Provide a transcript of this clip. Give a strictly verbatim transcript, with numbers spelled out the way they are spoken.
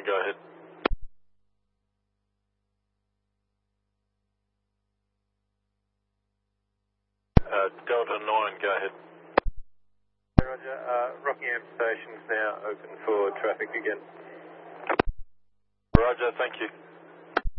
go ahead. Uh, Delta nine, go ahead. Roger, uh, Rockingham Station's now open for traffic again. Roger, thank you.